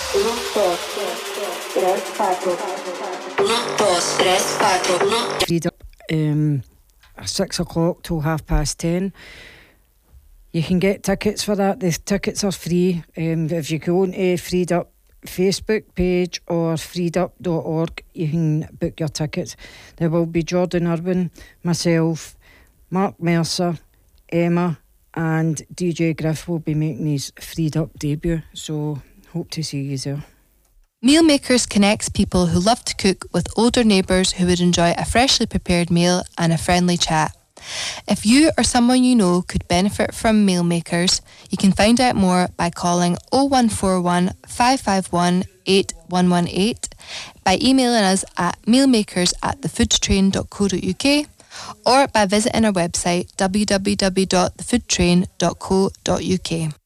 1, 2, 3, 4. 6 o'clock till 10:30. You can get tickets for that. The tickets are free. If you go onto Freed Up Facebook page or freedup.org, you can book your tickets. There will be Jordan Irwin, myself, Mark Mercer, Emma and DJ Griff will be making his Freed Up debut, so hope to see you there. Mealmakers connects people who love to cook with older neighbours who would enjoy a freshly prepared meal and a friendly chat. If you or someone you know could benefit from Mealmakers, you can find out more by calling 0141 551 8118, by emailing us at mealmakers@thefoodtrain.co.uk, or by visiting our website www.thefoodtrain.co.uk.